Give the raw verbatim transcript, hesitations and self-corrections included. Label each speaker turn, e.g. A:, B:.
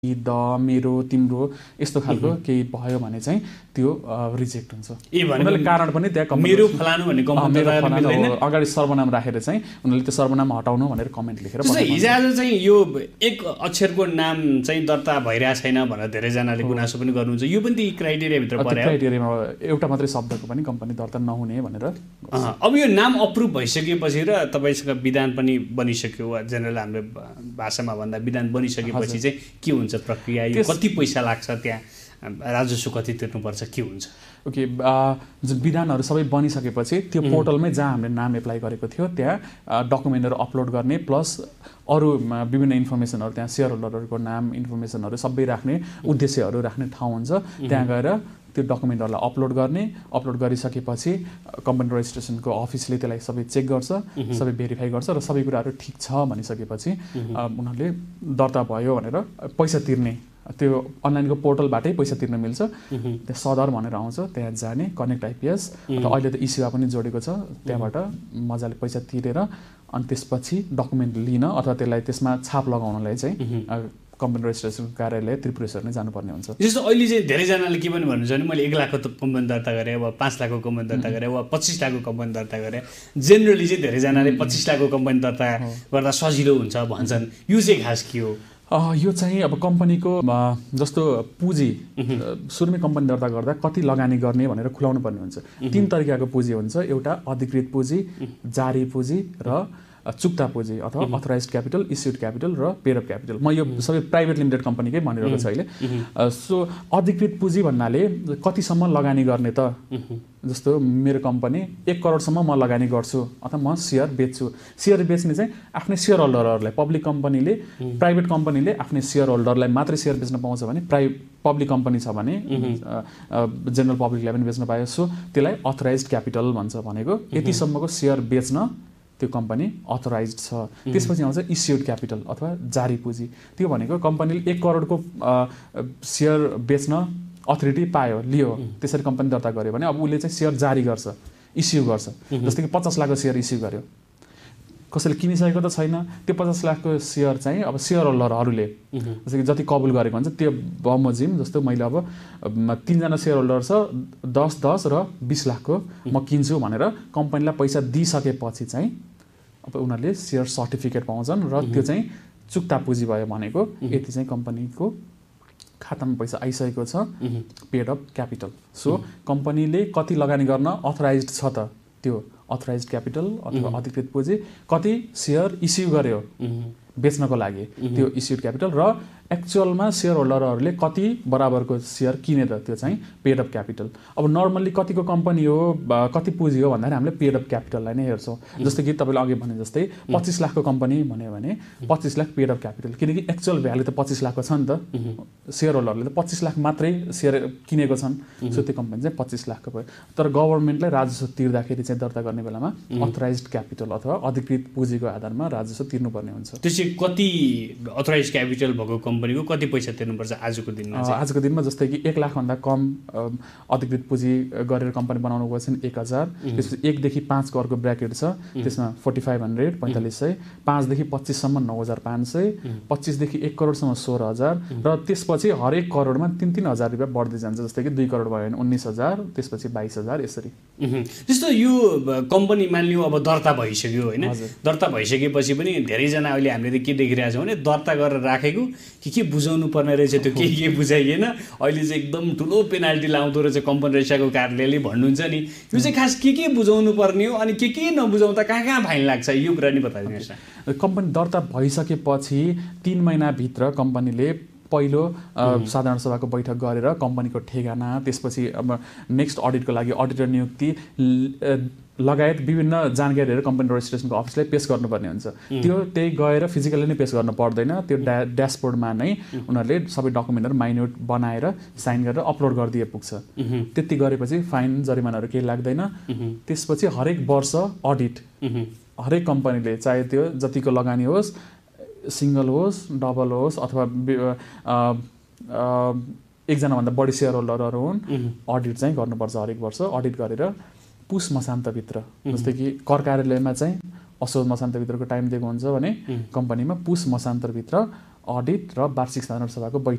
A: The मेरो तिम्रो यस्तो खालको केही भयो भने चाहिँ त्यो रिजेक्ट हुन्छ। उनीहरूले कारण पनि त्यहाँ
B: मेरो फलानु भन्ने कमेन्ट
A: मिल्दैन, अगाडि सर्वनाम राखेर चाहिँ उनीहरूले त्यो सर्वनाम हटाउनु भनेर कमेन्ट लेखेर
B: हिजोआज चाहिँ यो एक अक्षरको नाम चाहिँ दर्ता भइरहेको छैन भनेर धेरैजनाले गुनासो पनि गर्नुहुन्छ। यो पनि ती क्राइटेरियाभित्र पर्यो।
A: क्राइटेरियामा एउटा मात्रै शब्दको पनि कम्पनी दर्ता नहुने भनेर।
B: अब यो नाम अप्रुभ भइसकेपछि र तपाईँसँग विधान पनि बनिसक्यो, जेनरल हाम्रो भाषामा भन्दा विधान बनिसकेपछि चाहिँ के हुन्छ प्रक्रिया? यो कति पैसा लाग्छ, त्यहाँ राजस्व कति तिर्नुपर्छ, के हुन्छ?
A: ओके, जुन विधानहरू सबै बनिसकेपछि त्यो पोर्टलमै जहाँ हामीले नाम एप्लाई गरेको थियो त्यहाँ डकुमेन्टहरू अपलोड गर्ने प्लस अरू विभिन्न इन्फर्मेसनहरू, त्यहाँ सेयर होल्डरहरूको नाम इन्फर्मेसनहरू सबै राख्ने उद्देश्यहरू राख्ने ठाउँ हुन्छ। त्यहाँ गएर त्यो डकुमेन्टहरूलाई अपलोड गर्ने, अपलोड गरिसकेपछि कम्पनी रेजिस्ट्रेसनको अफिसले त्यसलाई सबै चेक गर्छ, सबै भेरिफाई गर्छ र सबै कुराहरू ठिक छ भनिसकेपछि उनीहरूले दर्ता भयो भनेर पैसा तिर्ने, त्यो अनलाइनको पोर्टलबाटै पैसा तिर्न मिल्छ। त्यहाँ सदर भनेर आउँछ, त्यहाँ जाने, कनेक्ट आइपिएस अथवा अहिले त इसेवा पनि जोडेको छ, त्यहाँबाट मजाले पैसा तिरेर अनि त्यसपछि डकुमेन्ट लिन अथवा त्यसलाई त्यसमा छाप लगाउनलाई चाहिँ कम्पनी रेजिस्ट्रेसन कार्यालय त्रिपुरेश्वर नै जानुपर्ने हुन्छ।
B: जस्तो अहिले चाहिँ धेरैजनाले के पनि भन्नुहुन्छ भने मैले एक लाखको कम्पनी दर्ता गरेँ वा पाँच लाखको कम्पनी दर्ता गरेँ वा पच्चिस लाखको कम्पनी दर्ता गरेँ। जेनरली चाहिँ धेरैजनाले पच्चिस लाखको कम्पनी दर्ता गर्दा सजिलो हुन्छ भन्छन्, यो चाहिँ खास के हो?
A: यो चाहिँ अब कम्पनीको जस्तो पुँजी सुरुमै कम्पनी दर्ता गर्दा कति लगानी गर्ने भनेर खुलाउनु पर्ने हुन्छ। तीन तरिकाको पुँजी हुन्छ, एउटा अधिकृत पुँजी, जारी पुँजी र चुक्ता पुँजी अथवा अथराइज्ड क्यापिटल, इस्युड क्यापिटल र पेड अप क्यापिटल। म यो सबै प्राइभेट लिमिटेड कम्पनीकै भनिरहेको छु अहिले। सो अधिकृत पुँजी भन्नाले कतिसम्म लगानी गर्ने त? जस्तो मेरो कम्पनी एक करोडसम्म म लगानी गर्छु अथवा म सेयर बेच्छु। सेयर बेच्ने चाहिँ आफ्नै सेयर होल्डरहरूलाई, पब्लिक कम्पनीले, प्राइभेट कम्पनीले आफ्नै सेयर होल्डरलाई मात्रै सेयर बेच्न पाउँछ भने, प्राइ पब्लिक कम्पनी छ भने जेनरल पब्लिकलाई पनि बेच्न पायो। सो त्यसलाई अथराइज्ड क्यापिटल भन्छ, भनेको यतिसम्मको सेयर बेच्न त्यो कम्पनी अथराइज्ड छ। त्यसपछि आउँछ इस्युड क्यापिटल अथवा जारी पुँजी। त्यो भनेको कम्पनीले एक करोडको सेयर बेच्न अथोरिटी पायो, लियो, त्यसरी कम्पनी दर्ता गर्यो भने अब उसले चाहिँ सेयर जारी गर्छ, इस्यु गर्छ। जस्तै कि पचास लाखको सेयर इस्यु गर्यो, कसैले किनिसकेको त छैन, त्यो पचास लाखको सेयर चाहिँ अब सेयर होल्डरहरूले जस्तै कि जति कबुल गरेको हुन्छ त्यो बमोजिम, जस्तो मैले अब तिनजना सेयर होल्डर छ, दस दस र बिस लाखको म किन्छु भनेर कम्पनीलाई पैसा दिइसकेपछि चाहिँ अब उनीहरूले सेयर सर्टिफिकेट पाउँछन् र त्यो चाहिँ चुक्ता पुँजी भयो, भनेको यति चाहिँ कम्पनीको खातामा पैसा आइसकेको छ, पेड अप क्यापिटल। सो कम्पनीले कति लगानी गर्न अथराइज्ड छ त, त्यो अथराइज्ड क्यापिटल अथवा अधिकृत पुँजी, कति सेयर इस्यु गर्यो बेच्नको लागि त्यो इस्युड क्यापिटल, र एक्चुअलमा सेयर होल्डरहरूले कति बराबरको सेयर किने त, त्यो चाहिँ पेड अप क्यापिटल। अब नर्मल्ली कतिको कम्पनी हो, कति पुँजी हो भन्दाखेरि हामीले पेड अप क्यापिटललाई नै हेर्छौँ। जस्तै कि तपाईँले अघि भने जस्तै पच्चिस लाखको कम्पनी भन्यो भने पच्चिस लाख पेड अप क्यापिटल, किनकि एक्चुअल भ्यालु त पच्चिस लाखको छ नि त, सेयर होल्डरले त पच्चिस लाख मात्रै सेयर किनेको छन्। सो त्यो कम्पनी चाहिँ पच्चिस लाखको भयो। तर गभर्मेन्टलाई राजस्व तिर्दाखेरि चाहिँ दर्ता गर्ने बेलामा अथराइज्ड क्यापिटल अथवा अधिकृत पुँजीको आधारमा राजस्व तिर्नुपर्ने हुन्छ।
B: त्यो चाहिँ कति अथराइज्ड क्यापिटल भएको कम्पनीको कति पैसा तिर्नुपर्छ आजको दिनमा?
A: आजको दिनमा जस्तै कि एक लाखभन्दा कम अधिकृत पुँजी गरेर कम्पनी बनाउनु गएको छ एक हजार, त्यसपछि एकदेखि पाँच करोडको ब्राकेट छ, त्यसमा फोर्टी फाइभ हन्ड्रेड पैँतालिस सय, पाँचदेखि पच्चिससम्म नौ हजार पाँच सय, पच्चिसदेखि एक करोडसम्म सोह्र हजार, र त्यसपछि हरेक करोडमा तिन तिन हजार रुपियाँ बढ्दै जान्छ। जस्तै कि दुई करोड भयो भने उन्नाइस हजार, त्यसपछि बाइस हजार, यसरी।
B: जस्तो यो कम्पनी मानिलियो अब दर्ता भइसक्यो होइन, दर्ता भइसकेपछि पनि धेरैजना अहिले हामीले के देखिरहेको छौँ भने दर्ता गरेर राखेको के के बुझाउनु पर्ने रहेछ, त्यो के के बुझाइएन, अहिले चाहिँ एकदम ठुलो पेनाल्टी लाउँदो रहेछ कम्पनी रजिस्ट्रारको कार्यालयले भन्नुहुन्छ नि। यो चाहिँ खास के के बुझाउनु पर्ने हो अनि के के नबुझाउँदा कहाँ कहाँ फाइन लाग्छ, यो कुरा नि बताइदिनुहोस् न।
A: कम्पनी दर्ता भइसकेपछि तिन महिनाभित्र कम्पनीले पहिलो साधारण सभाको बैठक गरेर कम्पनीको ठेगाना, त्यसपछि अब नेक्स्ट अडिटको लागि अडिटर नियुक्ति लगायत विभिन्न जानकारीहरू कम्पनी रेजिस्ट्रेसनको अफिसलाई पेश गर्नुपर्ने हुन्छ। त्यो त्यही गएर फिजिकली नै पेश गर्नु पर्दैन, त्यो ड्या ड्यासबोर्डमा नै उनीहरूले सबै डकुमेन्टहरू माइन्युट बनाएर साइन गरेर अपलोड गरिदिए पुग्छ। त्यति गरेपछि फाइन जरिमानाहरू केही लाग्दैन। त्यसपछि हरेक वर्ष अडिट हरेक कम्पनीले, चाहे त्यो जतिको लगानी होस्, सिङ्गल होस्, डबल होस्, अथवा एकजनाभन्दा बढी सेयर होल्डरहरू हुन्, अडिट चाहिँ गर्नुपर्छ हरेक वर्ष। अडिट गरेर पुस मसान्तभित्र, जस्तै कि कर कार्यालयमा चाहिँ असोज मसान्तभित्रको टाइम दिएको हुन्छ भने कम्पनीमा पुस मसान्तभित्र अडिट र वार्षिक साधारण सभाको